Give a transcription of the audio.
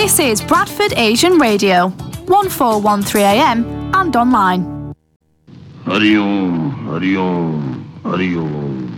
This is Bradford Asian Radio, 1413 AM and online. Hari Om, Hari Om, Hari Om.